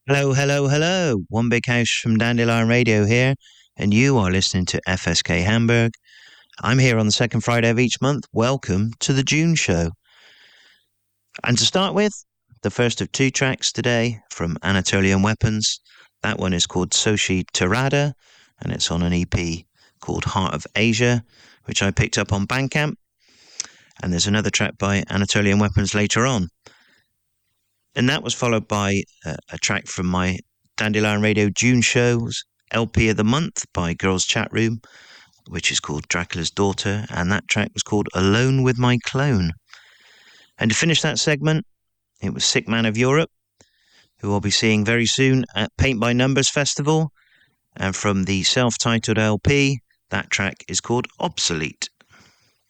Hello, hello, hello. One Big House from Dandelion Radio here, and you are listening to FSK Hamburg. I'm here on the second Friday of each month. Welcome to the June show. And to start with, the first of two tracks today from Anatolian Weapons. That one is called Soshi Tirada, and it's on an EP called Heart of Asia, which I picked up on Bandcamp. And there's another track by Anatolian Weapons later on. And that was followed by a track from my Dandelion Radio June show's LP of the month by Girls Chat Room, which is called Dracula's Daughter, and that track was called Alone with My Clone. And to finish that segment, it was Sick Man of Europe, who I'll be seeing very soon at Paint by Numbers Festival, and from the self-titled LP, that track is called Obsolete.